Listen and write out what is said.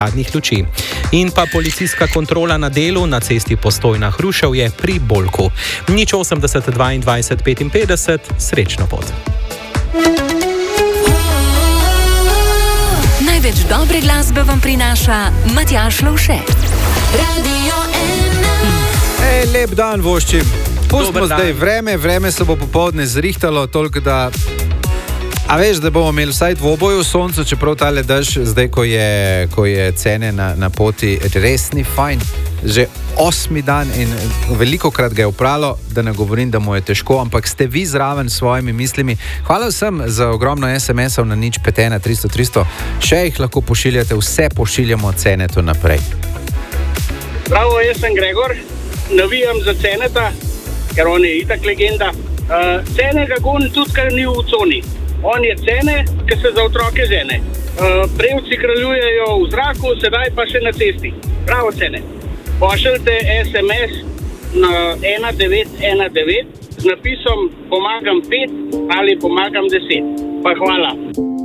zadnjih luči. In pa policijska kontrola na delu na cesti Postojna-Hruševje pri Bolku. 080 22 55, srečno pot. Največ dobre glasbe vam prinaša Matjaž Lovše. Radio 1. Lep dan voščim. Pustimo zdaj vreme se bo popoldne zrihtalo, toliko da... A veš, da bomo imeli vsaj dvoboj v soncu, čeprav tale dež, zdaj ko je cene na poti, res ni fajn. Že 8. dan in velikokrat ga je upralo, da ne govorim, da mu je težko, ampak ste vi zraven s svojimi mislimi. Hvala vsem za ogromno SMS-ov na 051 300 300. Še jih lahko pošiljate, vse pošiljamo Cenetu naprej. Bravo, jaz sem Gregor, navijam za Ceneta, ker on je itak legenda. Cene ga gon tudi, kar ni v coni. On je Cene, ki se za otroke žene. Prevci kraljujejo v zraku, sedaj pa še na cesti. Bravo, Cene. Pošljite SMS na 1919 z napisom pomagam 5 ali pomagam 10. Pa hvala.